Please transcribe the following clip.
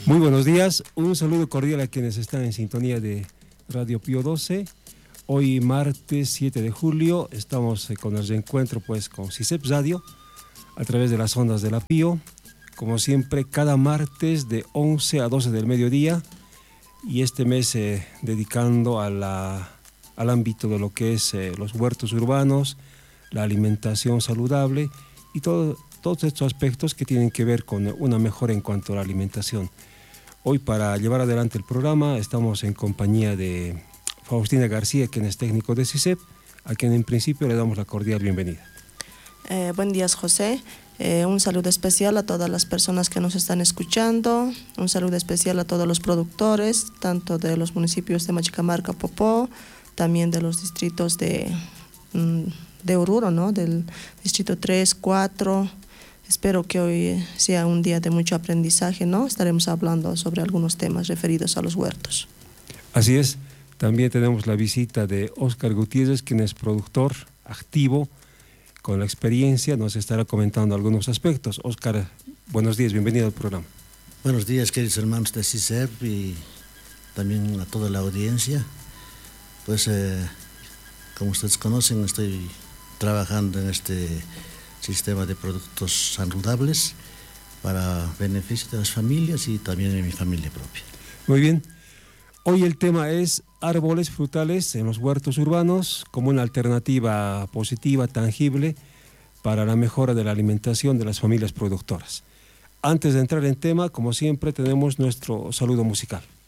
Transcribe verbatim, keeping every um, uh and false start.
Muy buenos días, un saludo cordial a quienes están en sintonía de Radio Pío doce. Hoy martes siete de julio estamos con el reencuentro pues con CICEP Radio a través de las ondas de la Pío, como siempre cada martes de once a doce del mediodía, y este mes eh, dedicando a la, al ámbito de lo que es eh, los huertos urbanos, la alimentación saludable y todo, todos estos aspectos que tienen que ver con una mejora en cuanto a la alimentación. Hoy, para llevar adelante el programa, estamos en compañía de Faustina García, quien es técnico de CICEP, a quien en principio le damos la cordial bienvenida. Eh, buen día, José. Eh, un saludo especial a todas las personas que nos están escuchando, un saludo especial a todos los productores, tanto de los municipios de Machicamarca, Popó, también de los distritos de, de Oruro, ¿no? Del distrito tres, cuatro. Espero que hoy sea un día de mucho aprendizaje, ¿no? Estaremos hablando sobre algunos temas referidos a los huertos. Así es. También tenemos la visita de Óscar Gutiérrez, quien es productor activo, con la experiencia, nos estará comentando algunos aspectos. Óscar, buenos días, bienvenido al programa. Buenos días, queridos hermanos de CICEP y también a toda la audiencia. Pues, eh, como ustedes conocen, estoy trabajando en este sistema de productos saludables para beneficio de las familias y también de mi familia propia. Muy bien. Hoy el tema es árboles frutales en los huertos urbanos como una alternativa positiva, tangible, para la mejora de la alimentación de las familias productoras. Antes de entrar en tema, como siempre, tenemos nuestro saludo musical.